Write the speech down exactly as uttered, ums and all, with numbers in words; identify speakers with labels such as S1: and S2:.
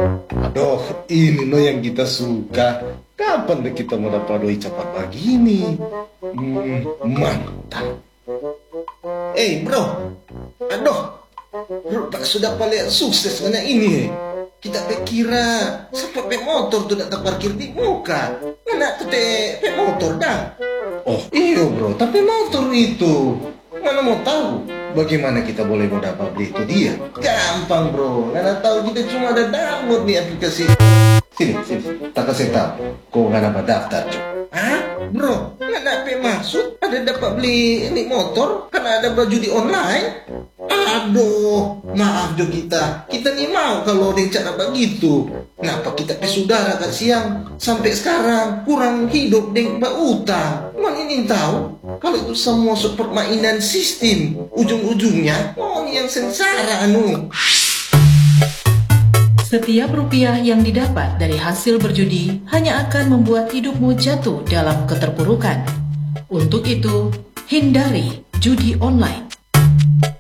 S1: Aduh, ini loh yang kita suka. Kapan deh kita mau dapat doi cepat begini? Hmm, mantap. Eh bro, aduh, bro, tak sudah paling sukses mana ini? Kita pikira sampai motor tuh tak parkir di muka. Mana tuh teh motor dah? Oh iya bro, tapi motor itu mana mau tahu bagaimana kita boleh mau dapat beli itu dia? Gampang bro, mana tahu kita cuma ada download nih aplikasi. Sini, sini, tak kasih tahu. Kau nggak dapat daftar cuy. Hah? Bro, nggak dapat maksud ada dapat beli ini motor karena ada baju di online? Aduh, maaf jo kita. Kita nih mau kalau ada cara begitu. Kenapa kita pe saudara kak siang sampai sekarang kurang hidup dengan utang? Man ini tahu kalau itu semua permainan sistem ujung-ujungnya oh ini yang sengsara anu.
S2: Setiap rupiah yang didapat dari hasil berjudi hanya akan membuat hidupmu jatuh dalam keterpurukan. Untuk itu, hindari judi online.